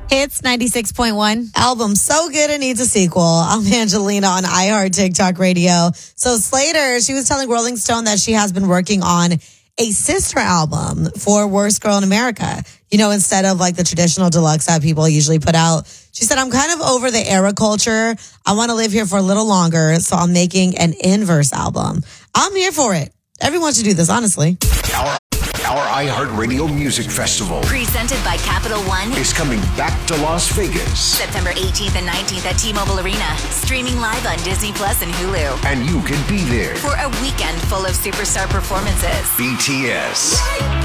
Hits 96.1. Album so good it needs a sequel. I'm Angelina on iHeart TikTok Radio. So Slater, she was telling Rolling Stone that she has been working on a sister album for Worst Girl in America. You know, instead of like the traditional deluxe that people usually put out. She said, I'm kind of over the era culture. I want to live here for a little longer, so I'm making an inverse album. I'm here for it. Everyone should do this, honestly. Our iHeartRadio Music Festival, presented by Capital One, is coming back to Las Vegas. September 18th and 19th at T-Mobile Arena. Streaming live on Disney Plus and Hulu. And you can be there for a weekend full of superstar performances. BTS,